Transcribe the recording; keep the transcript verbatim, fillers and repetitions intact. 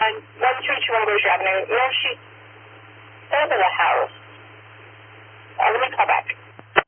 one two two English Avenue. No, she over the house. Uh, let me call back.